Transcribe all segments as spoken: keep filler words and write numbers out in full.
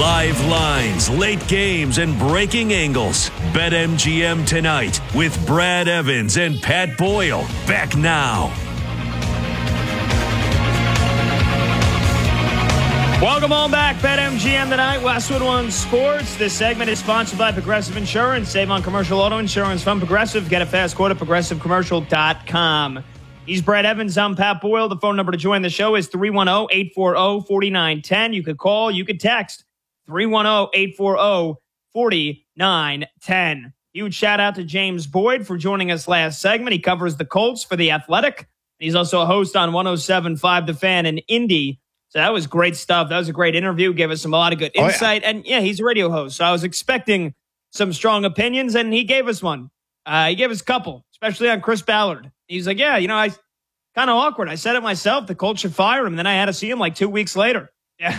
Live lines, late games, and breaking angles. BetMGM tonight with Brad Evans and Pat Boyle. Back now. Welcome on back. BetMGM tonight. Westwood One Sports. This segment is sponsored by Progressive Insurance. Save on commercial auto insurance from Progressive. Get a fast quote at progressive commercial dot com. He's Brad Evans. I'm Pat Boyle. The phone number to join the show is three one zero, eight four zero, four nine one zero. You could call. You could text. three one zero, eight four zero, four nine one zero. Huge shout out to James Boyd for joining us last segment. He covers the Colts for The Athletic. He's also a host on one oh seven point five The Fan in Indy. So that was great stuff. That was a great interview. Gave us some, a lot of good insight. Oh, yeah. And yeah, he's a radio host. So I was expecting some strong opinions, and he gave us one. Uh, he gave us a couple, especially on Chris Ballard. He's like, yeah, you know, I kind of awkward. I said it myself. The Colts should fire him. And then I had to see him like two weeks later. Yeah.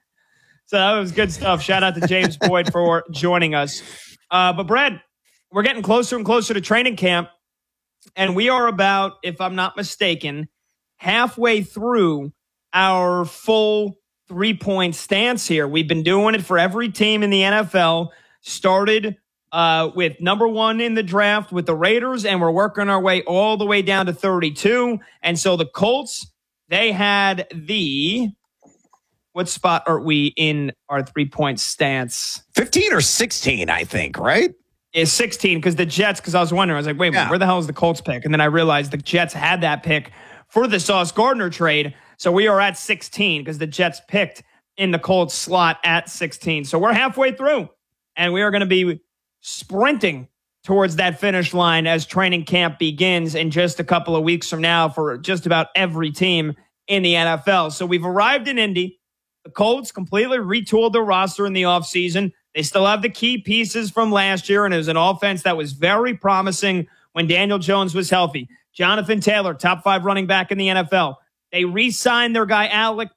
So that was good stuff. Shout out to James Boyd for joining us. Uh, but Brad, we're getting closer and closer to training camp. And we are about, if I'm not mistaken, halfway through our full three-point stance here. We've been doing it for every team in the N F L. Started uh, with number one in the draft with the Raiders, and we're working our way all the way down to thirty-two. And so the Colts, they had the... What spot are we in our three-point stance? fifteen or sixteen, I think, right? It's sixteen, because the Jets, because I was wondering, I was like, wait, yeah. where the hell is the Colts pick? And then I realized the Jets had that pick for the Sauce Gardner trade. So we are at sixteen because the Jets picked in the Colts slot at sixteen. So we're halfway through, and we are going to be sprinting towards that finish line as training camp begins in just a couple of weeks from now for just about every team in the N F L. So we've arrived in Indy. The Colts completely retooled their roster in the offseason. They still have the key pieces from last year, and it was an offense that was very promising when Daniel Jones was healthy. Jonathan Taylor, top five running back in the N F L. They re-signed their guy Alec